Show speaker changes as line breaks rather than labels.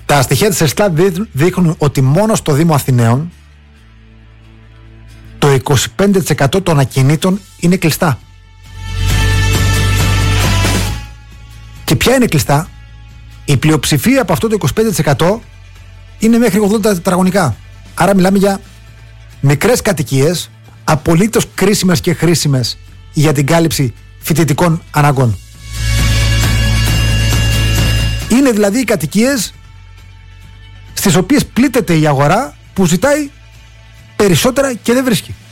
Τα στοιχεία της Ελστάτ δείχνουν ότι μόνο στο Δήμο Αθηναίων το 25% των ακινήτων είναι κλειστά. Και ποια είναι κλειστά? Η πλειοψηφία από αυτό το 25% είναι μέχρι 80 τετραγωνικά. Άρα μιλάμε για μικρές κατοικίες, απολύτως κρίσιμες και χρήσιμες για την κάλυψη φοιτητικών αναγκών. Είναι δηλαδή οι κατοικίες στις οποίες πλήττεται η αγορά, που ζητάει περισσότερα και δεν βρίσκει.